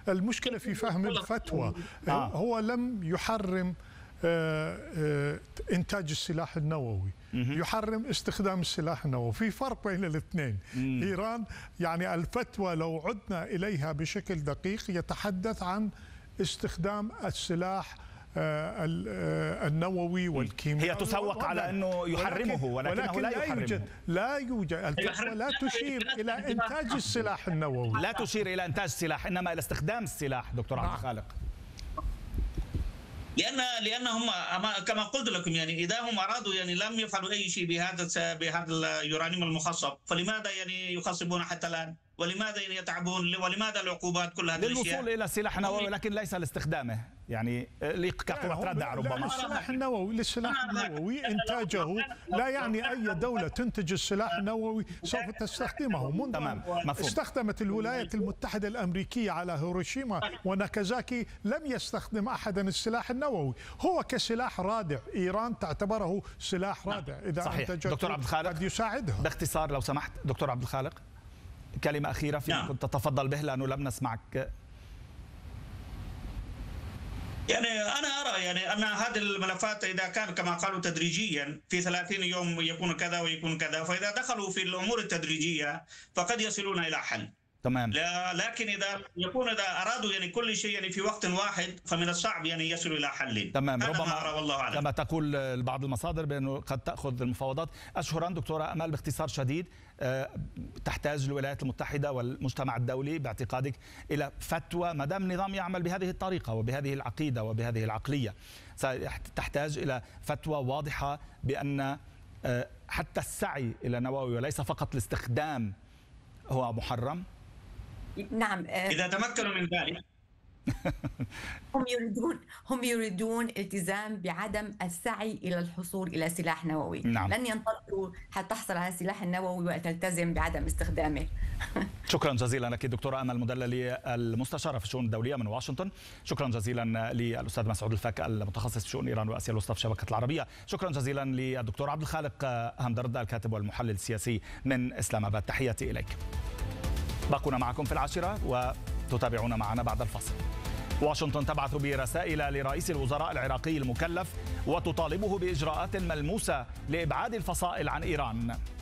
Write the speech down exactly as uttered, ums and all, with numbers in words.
المشكلة في فهم الفتوى. آه. هو لم يحرم إنتاج السلاح النووي، يحرم استخدام السلاح النووي. في فرق بين الاثنين. إيران يعني الفتوى لو عدنا إليها بشكل دقيق يتحدث عن استخدام السلاح النووي والكيميائي. هي تسوق على أنه يحرمه ولكنه ولكن لا يحرمه. يوجد لا يوجد الفتوى لا تشير إلى إنتاج السلاح النووي، لا تشير إلى إنتاج السلاح، إنما إلى استخدام السلاح. دكتور عبد الخالق، لأن لأنهم كما قلت لكم يعني إذا هم أرادوا يعني لم يفعلوا أي شيء بهذا بهذا اليورانيوم المخصب، فلماذا يعني يخصبون حتى الآن؟ ولماذا يعني يتعبون؟ ولماذا العقوبات كل هذه الأشياء؟ للوصول إلى السلاح النووي ولكن ليس لاستخدامه، يعني كقوة ردع ربما. السلاح النووي للسلاح النووي إنتاجه لا يعني أي دولة تنتج السلاح النووي سوف تستخدمه. منذ تمام. مفهوم. استخدمت الولايات المتحدة الأمريكية على هيروشيما وناكازاكي لم يستخدم أحدا السلاح النووي. هو كسلاح رادع، إيران تعتبره سلاح رادع إذا صحيح. أنتجته دكتور عبد الخالق قد يساعدها. باختصار لو سمحت دكتور عبد الخالق، كلمة أخيرة فيما كنت تتفضل به لأنه لم نسمعك. يعني أنا أرى يعني أن هذه الملفات إذا كان كما قالوا تدريجيا في ثلاثين يوم يكون كذا ويكون كذا، فإذا دخلوا في الأمور التدريجية فقد يصلون إلى حل. تمام. لكن إذا يكون إذا أرادوا يعني كل شيء يعني في وقت واحد فمن الصعب يعني يصلوا إلى حل. تمام. ربما أرى والله أعلم. كما تقول بعض المصادر بأنه قد تأخذ المفاوضات أشهرا. دكتورة أمال، باختصار شديد، تحتاج الولايات المتحدة والمجتمع الدولي باعتقادك إلى فتوى ما دام النظام يعمل بهذه الطريقة وبهذه العقيدة وبهذه العقلية، تحتاج إلى فتوى واضحة بأن حتى السعي إلى النووي وليس فقط الاستخدام هو محرم؟ نعم. إذا تمكنوا من ذلك هم يريدون هم يريدون التزام بعدم السعي إلى الحصول إلى سلاح نووي. نعم. لن ينتظروا حتى تحصل على السلاح النووي وتلتزم بعدم استخدامه. شكرا جزيلا لك دكتورة أمل مدللي، المستشارة في الشؤون الدولية من واشنطن. شكرا جزيلا للأستاذ مسعود الفك المتخصص في شؤون إيران وآسيا الوسطى في شبكة العربية. شكرا جزيلا للدكتور عبد الخالق همدرد الكاتب والمحلل السياسي من إسلام آباد. تحياتي إليك. بقونا معكم في العاشرة وتتابعون معنا بعد الفصل. واشنطن تبعث برسائل لرئيس الوزراء العراقي المكلف وتطالبه بإجراءات ملموسة لإبعاد الفصائل عن إيران.